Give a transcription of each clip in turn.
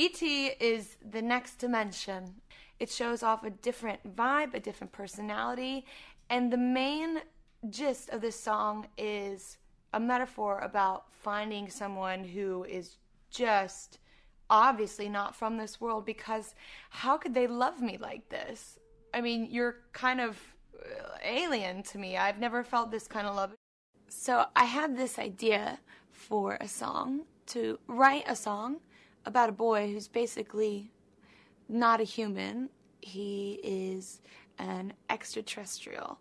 E.T. is the next dimension. It shows off a different vibe, a different personality, and the main gist of this song is a metaphor about finding someone who is just obviously not from this world, because how could they love me like this? I mean, you're kind of alien to me. I've never felt this kind of love. So I had this idea for a song, to write a song about a boy who's basically not a human. He is an extraterrestrial.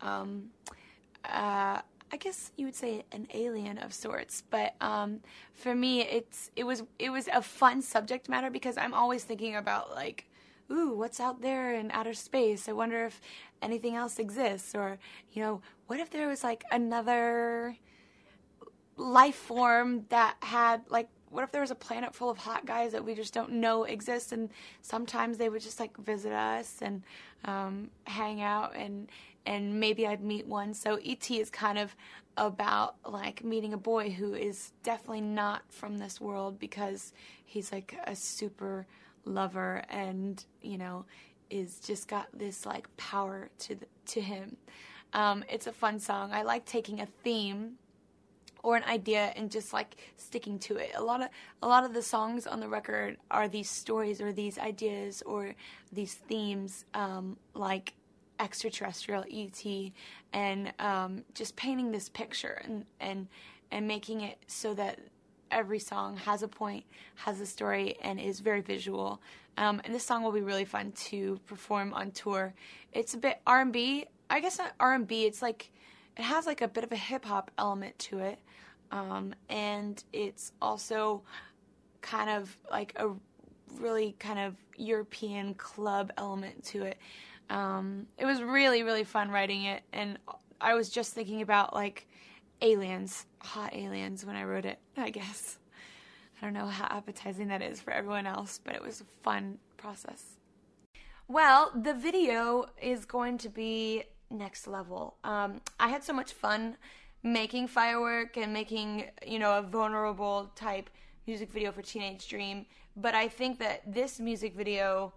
I guess you would say an alien of sorts, but for me, it was a fun subject matter, because I'm always thinking about, like, ooh, what's out there in outer space? I wonder if anything else exists, or, you know, what if there was like another life form that had, like, what if there was a planet full of hot guys that we just don't know exist, and sometimes they would just like visit us and hang out, and maybe I'd meet one. So E.T. is kind of about like meeting a boy who is definitely not from this world, because he's like a super lover and, you know, is just got this like power to him. It's a fun song. I like taking a theme or an idea and just like sticking to it. A lot of the songs on the record are these stories or these ideas or these themes, like extraterrestrial E.T., and just painting this picture and making it so that every song has a point, has a story, and is very visual. And this song will be really fun to perform on tour. It's a bit R&B. I guess not R&B. It's like, it has like a bit of a hip-hop element to it. And it's also kind of like a really kind of European club element to it. It was really, really fun writing it, and I was just thinking about like aliens, hot aliens, when I wrote it, I guess. I don't know how appetizing that is for everyone else, but it was a fun process. Well, the video is going to be next level. I had so much fun making Firework and making, you know, a vulnerable type music video for Teenage Dream, but I think that this music video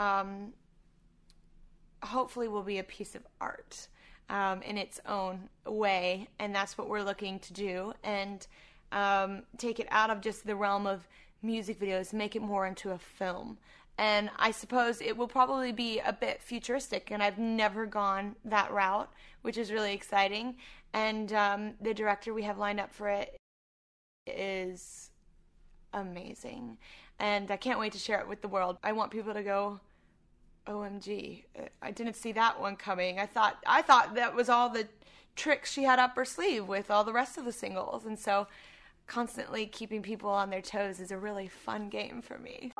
hopefully will be a piece of art in its own way, and that's what we're looking to do, and take it out of just the realm of music videos, make it more into a film. And I suppose it will probably be a bit futuristic, and I've never gone that route, which is really exciting. And the director we have lined up for it is amazing, and I can't wait to share it with the world. I want people to go, OMG, I didn't see that one coming. I thought that was all the tricks she had up her sleeve with all the rest of the singles. And so constantly keeping people on their toes is a really fun game for me.